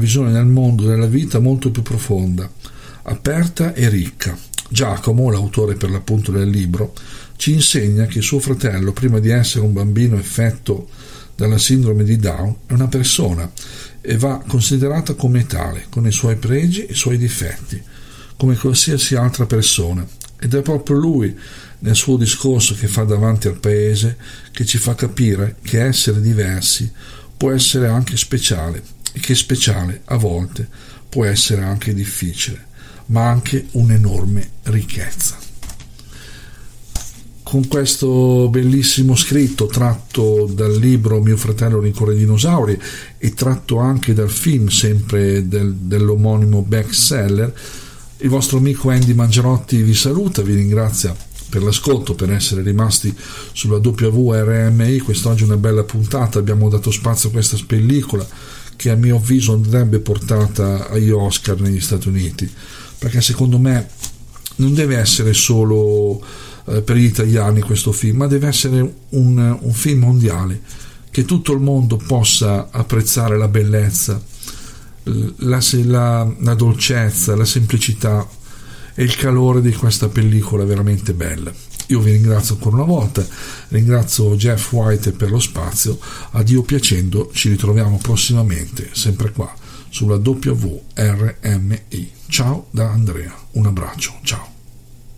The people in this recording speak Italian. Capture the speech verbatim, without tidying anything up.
visione del mondo e della vita molto più profonda, aperta e ricca. Giacomo, l'autore per l'appunto del libro, ci insegna che suo fratello, prima di essere un bambino affetto dalla sindrome di Down, è una persona e va considerata come tale, con i suoi pregi e i suoi difetti, come qualsiasi altra persona. Ed è proprio lui, nel suo discorso che fa davanti al paese, che ci fa capire che essere diversi può essere anche speciale e che speciale a volte può essere anche difficile, ma anche un'enorme ricchezza. Con questo bellissimo scritto tratto dal libro Mio fratello rincorre i dinosauri e tratto anche dal film sempre del, dell'omonimo bestseller, il vostro amico Andy Mangiarotti vi saluta, vi ringrazia per l'ascolto, per essere rimasti sulla W R M I. Quest'oggi è una bella puntata, abbiamo dato spazio a questa pellicola che a mio avviso andrebbe portata agli Oscar negli Stati Uniti, perché secondo me non deve essere solo eh, per gli italiani questo film, ma deve essere un, un film mondiale, che tutto il mondo possa apprezzare la bellezza, la, la, la dolcezza, la semplicità e il calore di questa pellicola veramente bella. Io vi ringrazio ancora una volta, ringrazio Jeff White per lo spazio. A Dio piacendo ci ritroviamo prossimamente sempre qua sulla W R M I. Ciao da Andrea, un abbraccio, ciao.